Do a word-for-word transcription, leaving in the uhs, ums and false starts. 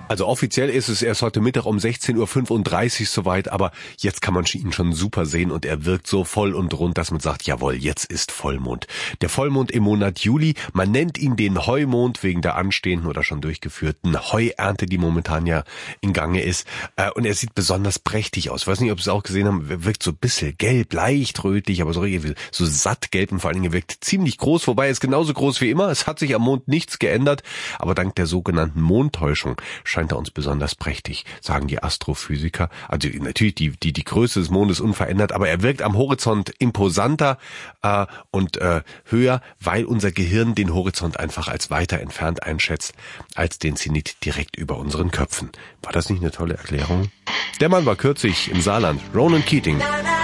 Also offiziell ist es erst heute Mittag um sechzehn Uhr fünfunddreißig soweit, aber jetzt kann man ihn schon super sehen und er wirkt so voll und rund, dass man sagt, jawohl, jetzt ist Vollmond. Der Vollmond im Monat Juli, man nennt ihn den Heumond wegen der anstehenden oder schon durchgeführten Heuernte, die momentan ja in Gange ist. Und er sieht besonders prächtig aus. Ich weiß nicht, ob Sie es auch gesehen haben, er wirkt so ein bisschen gelb, leicht rötlich, aber so, so satt gelb und vor allen Dingen wirkt ziemlich groß, wobei er ist genauso groß wie immer. Es hat sich am Mond nichts geändert, aber dank der sogenannten Mondtäuschung scheint er uns besonders prächtig, sagen die Astrophysiker. Also natürlich die die die Größe des Mondes unverändert, aber er wirkt am Horizont imposanter äh, und äh, höher, weil unser Gehirn den Horizont einfach als weiter entfernt einschätzt als den Zenit direkt über unseren Köpfen. War das nicht eine tolle Erklärung? Der Mann war kürzlich im Saarland. Ronan Keating.